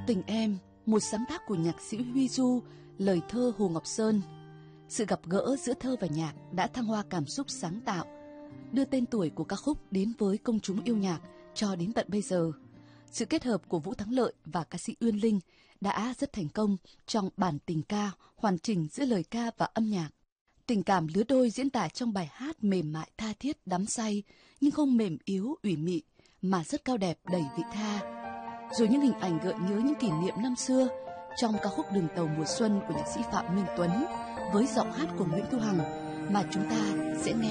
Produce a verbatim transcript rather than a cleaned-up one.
Tình em, một sáng tác của nhạc sĩ Huy Du, lời thơ Hồ Ngọc Sơn. Sự gặp gỡ giữa thơ và nhạc đã thăng hoa cảm xúc sáng tạo, đưa tên tuổi của ca khúc đến với công chúng yêu nhạc cho đến tận bây giờ. Sự kết hợp của Vũ Thắng Lợi và ca sĩ Uyên Linh đã rất thành công trong bản tình ca hoàn chỉnh giữa lời ca và âm nhạc. Tình cảm lứa đôi diễn tả trong bài hát mềm mại tha thiết đắm say, nhưng không mềm yếu ủy mị mà rất cao đẹp đầy vị tha. Rồi những hình ảnh gợi nhớ những kỷ niệm năm xưa trong ca khúc Đường tàu mùa xuân của nhạc sĩ Phạm Minh Tuấn với giọng hát của Nguyễn Thu Hằng mà chúng ta sẽ nghe